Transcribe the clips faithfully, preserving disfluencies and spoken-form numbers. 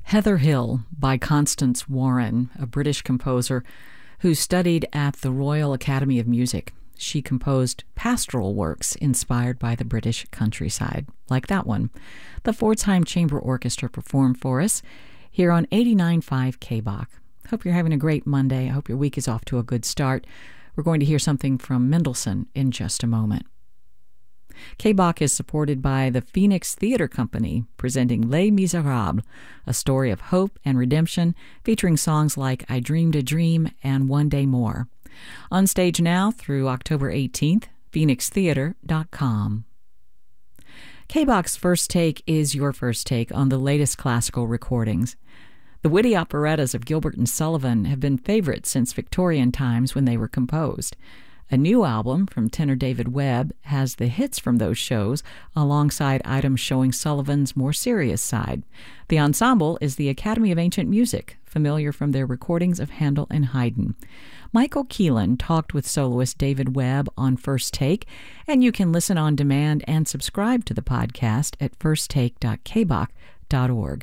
Heather Hill by Constance Warren, a British composer who studied at the Royal Academy of Music. She composed pastoral works inspired by the British countryside, like that one. The Pforzheim Chamber Orchestra performed for us here on eighty-nine point five K B O C. Hope you're having a great Monday. I hope your week is off to a good start. We're going to hear something from Mendelssohn in just a moment. K B O C is supported by the Phoenix Theater Company, presenting Les Miserables, a story of hope and redemption, featuring songs like I Dreamed a Dream and One Day More. On stage now through October eighteenth, phoenix theater dot com. K B O C's First Take is your first take on the latest classical recordings. The witty operettas of Gilbert and Sullivan have been favorites since Victorian times when they were composed. A new album from tenor David Webb has the hits from those shows alongside items showing Sullivan's more serious side. The ensemble is the Academy of Ancient Music, familiar from their recordings of Handel and Haydn. Michael Keelan talked with soloist David Webb on First Take, and you can listen on demand and subscribe to the podcast at first take dot k b o c dot org.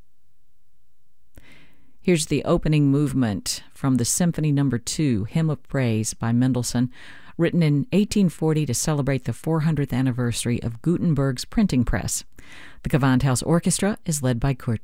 Here's the opening movement from the Symphony Number Two, Hymn of Praise by Mendelssohn, written in eighteen forty to celebrate the four hundredth anniversary of Gutenberg's printing press. The Gewandhaus Orchestra is led by Kurt